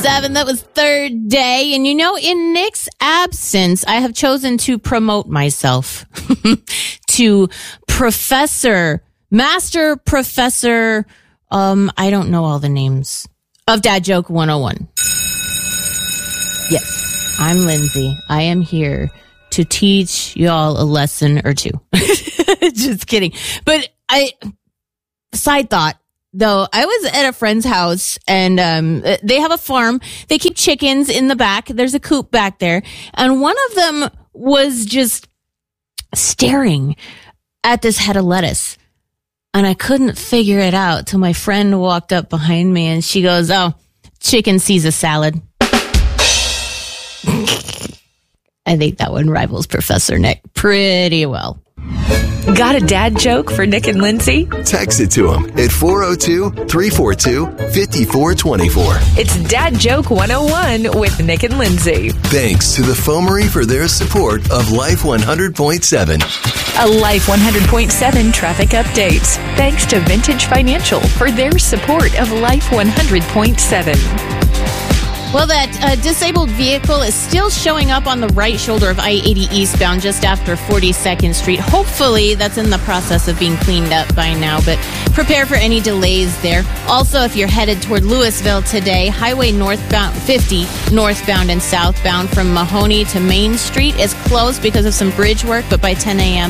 7. That was third day. And in Nick's absence, I have chosen to promote myself to Master Professor, I don't know all the names, of Dad Joke 101. Yes, I'm Lindsay. I am here to teach y'all a lesson or two. Just kidding. But side thought, though, I was at a friend's house and they have a farm. They keep chickens in the back. There's a coop back there. And one of them was just staring at this head of lettuce. And I couldn't figure it out till my friend walked up behind me and she goes, "Oh, chicken sees a salad." I think that one rivals Professor Nick pretty well. Got a dad joke for Nick and Lindsay? Text it to them at 402-342-5424. It's Dad Joke 101 with Nick and Lindsay. Thanks to the Foamery for their support of Life 100.7. A Life 100.7 traffic update. Thanks to Vintage Financial for their support of Life 100.7. Well, that disabled vehicle is still showing up on the right shoulder of I-80 eastbound just after 42nd Street. Hopefully, that's in the process of being cleaned up by now, but prepare for any delays there. Also, if you're headed toward Louisville today, Highway 50 northbound and southbound from Mahoney to Main Street is closed because of some bridge work, but by 10 a.m.,